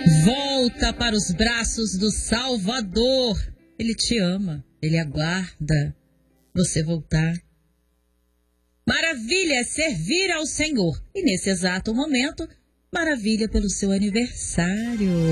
Volta para os braços do Salvador. Ele te ama, ele aguarda você voltar. Maravilha é servir ao Senhor. E nesse exato momento, maravilha pelo seu aniversário.